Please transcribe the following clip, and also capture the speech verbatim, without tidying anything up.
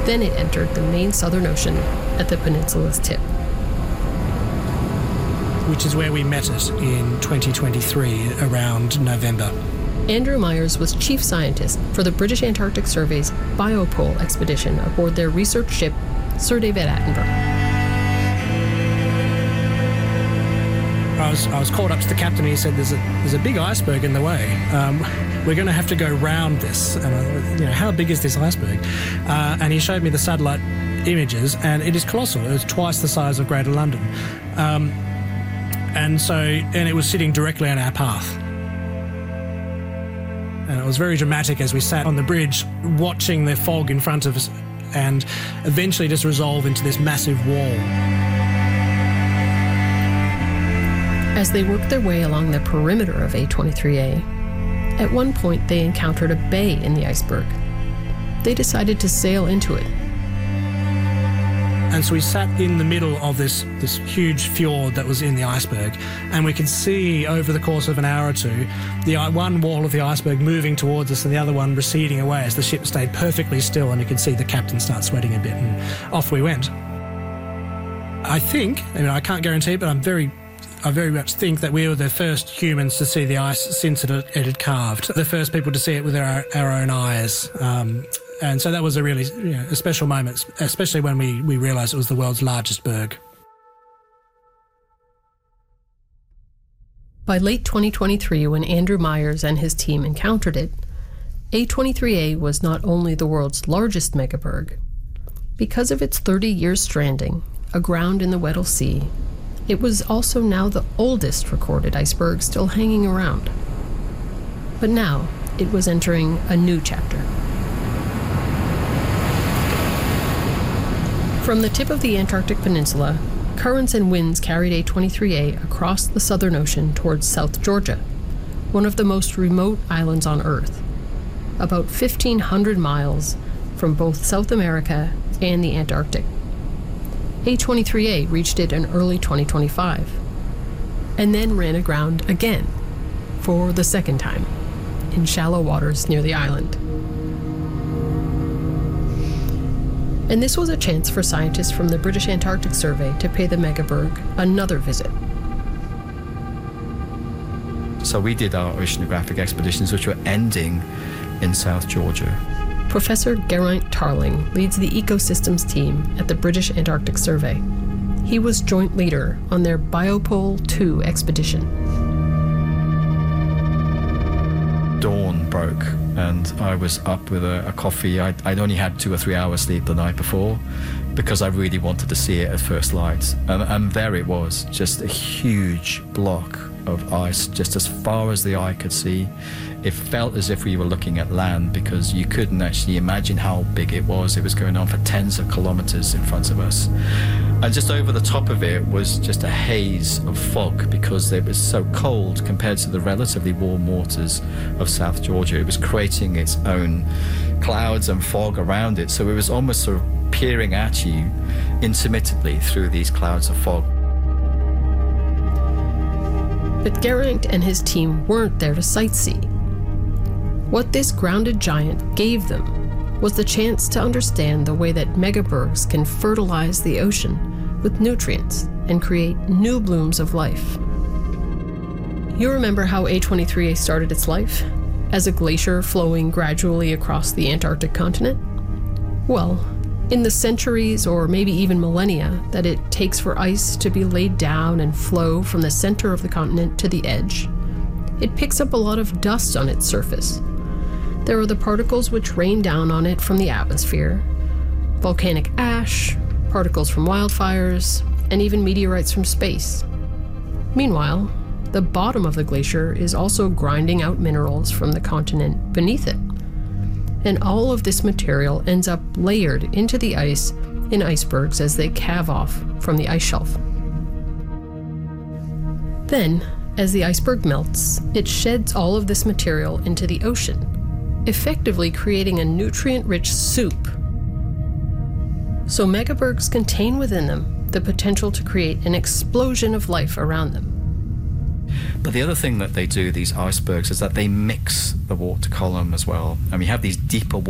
Then it entered the main Southern Ocean at the peninsula's tip. Which is where we met it in twenty twenty-three, around November. Andrew Myers was chief scientist for the British Antarctic Survey's Biopole expedition aboard their research ship Sir David Attenborough. I was, I was called up to the captain and he said, there's a, there's a big iceberg in the way. Um, we're going to have to go round this. And I, you know, how big is this iceberg? Uh, and he showed me the satellite images, and it is colossal. It was twice the size of Greater London. Um, and so, and it was sitting directly on our path. And it was very dramatic as we sat on the bridge watching the fog in front of us and eventually just resolve into this massive wall. As they worked their way along the perimeter of A twenty-three A, at one point they encountered a bay in the iceberg. They decided to sail into it. And so we sat in the middle of this, this huge fjord that was in the iceberg, and we could see over the course of an hour or two the one wall of the iceberg moving towards us and the other one receding away as the ship stayed perfectly still, and you could see the captain start sweating a bit, and off we went. I think, I mean, I can't guarantee it, but I'm very I very much think that we were the first humans to see the ice since it, it had calved, the first people to see it with our, our own eyes. Um, and so that was a really you know, a special moment, especially when we, we realised it was the world's largest berg. By late twenty twenty-three, when Andrew Myers and his team encountered it, A twenty-three A was not only the world's largest megaberg. Because of its thirty-year stranding, aground in the Weddell Sea, it was also now the oldest recorded iceberg still hanging around. But now, it was entering a new chapter. From the tip of the Antarctic Peninsula, currents and winds carried A twenty-three A across the Southern Ocean towards South Georgia, one of the most remote islands on Earth, about fifteen hundred miles from both South America and the Antarctic. A twenty-three A reached it in early twenty twenty-five, and then ran aground again, for the second time, in shallow waters near the island. And this was a chance for scientists from the British Antarctic Survey to pay the megaberg another visit. So we did our oceanographic expeditions, which were ending in South Georgia. Professor Geraint Tarling leads the ecosystems team at the British Antarctic Survey. He was joint leader on their Biopole two expedition. Dawn broke and I was up with a, a coffee. I'd, I'd only had two or three hours sleep the night before because I really wanted to see it at first light. And, and there it was, just a huge block of ice, just as far as the eye could see. It felt as if we were looking at land because you couldn't actually imagine how big it was. It was going on for tens of kilometers in front of us. And just over the top of it was just a haze of fog because it was so cold compared to the relatively warm waters of South Georgia. It was creating its own clouds and fog around it. So it was almost sort of peering at you intermittently through these clouds of fog. But Geraint and his team weren't there to sightsee. What this grounded giant gave them was the chance to understand the way that megabergs can fertilize the ocean with nutrients and create new blooms of life. You remember how A twenty-three A started its life? As a glacier flowing gradually across the Antarctic continent? Well, in the centuries or maybe even millennia that it takes for ice to be laid down and flow from the center of the continent to the edge, it picks up a lot of dust on its surface. There are the particles which rain down on it from the atmosphere, volcanic ash, particles from wildfires, and even meteorites from space. Meanwhile, the bottom of the glacier is also grinding out minerals from the continent beneath it. And all of this material ends up layered into the ice in icebergs as they calve off from the ice shelf. Then, as the iceberg melts, it sheds all of this material into the ocean, effectively creating a nutrient-rich soup. So megabergs contain within them the potential to create an explosion of life around them. But the other thing that they do, these icebergs, is that they mix the water column as well. And we have these deeper